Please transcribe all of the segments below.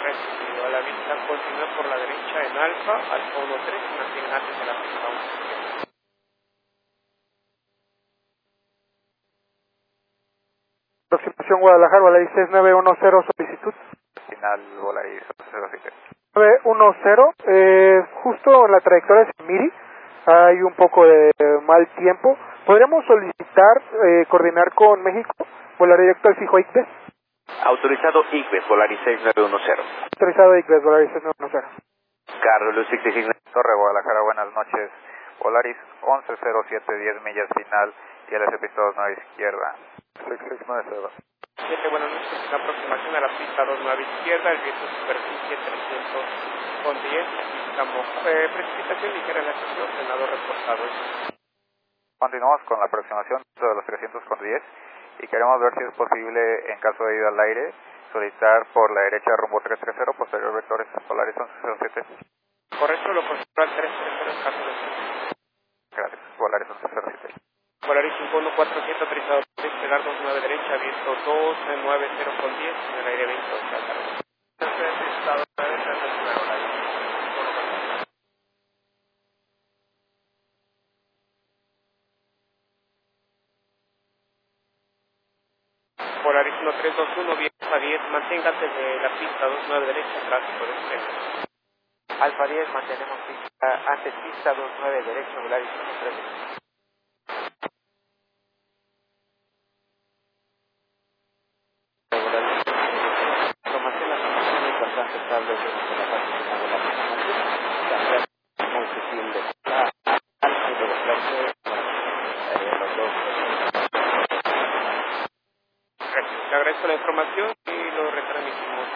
Recibido a la vista, continúa por la derecha en Alfa 13 y mantiene antes de la pista 1. Aproximación Guadalajara, Volaris 6910, solicitud. Final Volaris 07. 910, justo en la trayectoria de Miri, hay un poco de mal tiempo. ¿Podríamos solicitar, coordinar con México, volar directo al fijo ICBES? Autorizado ICBES, Volaris 6910. Autorizado ICBES, Volaris 6910. Carlos Luz 66. Torre Guadalajara, buenas noches. Volaris 1107, 10 millas final y LS pista 29 izquierda. 6690. 7, buenas noches. La aproximación a la pista 29 izquierda, el viento superficie 300 con 10. Estamos, precipitación ligera en la estación, frenado reportado. Continuamos con la aproximación de los 300 con 10 y queremos ver si es posible, en caso de ida al aire, solicitar por la derecha rumbo 330, posterior vectores Volaris 1107. Correcto, lo considero al 330 en caso de Gracias, Volaris 1107. Volaris 5147, autorizado por despegar 29 derecha, viento 290 con 10, en el aire 22 Lázaro. Volaris 1321, viento a 10, mantenga antes de la pista 29 derecha, tráfico de freno. Alfa 10, mantenemos pista, antes pista 29 derecha, Volaris 13. Información la situación es bastante estable desde la página de la programación. Muy difícil de alfa y de los dos. Le agradezco la información y lo retransmitimos.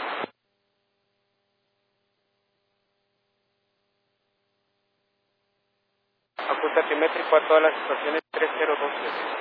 Ajuste altimétrico a todas las estaciones 3027.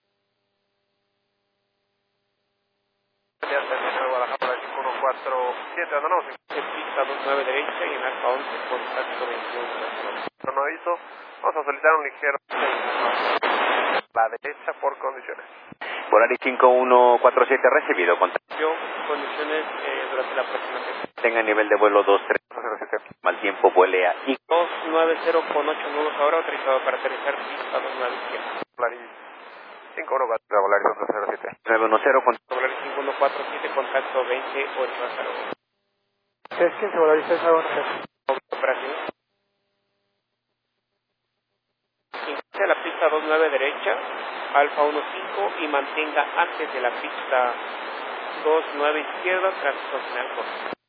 Guadalajara 5147, andamos En pista 29 derecha y en alfa 11 contacto 21. no aviso, vamos a solicitar un ligero la derecha por condiciones. Volaris 5147, recibido. Yo, condiciones durante la aproximación. Tenga nivel de vuelo 23. Mal tiempo, vuele a I. 290 con 8 nudos ahora, autorizado para aterrizar pista 29 izquierda. Volaris 514, Volaris 1107. 910 con Volaris 5147, contacto 28 hasta luego. 615, Volaris 6910. Operación. Ingrese a la pista 29 derecha, alfa 15 y mantenga antes de la pista 29 izquierda, tránsito final corto.